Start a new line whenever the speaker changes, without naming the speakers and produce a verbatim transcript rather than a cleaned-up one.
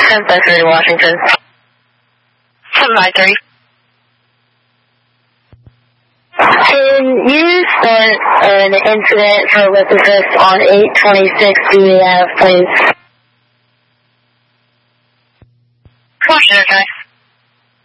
ten five thirty Washington.
seven five thirty.
Can you start an incident for Elizabeth on eight twenty-six D A F, please?
Washington, okay.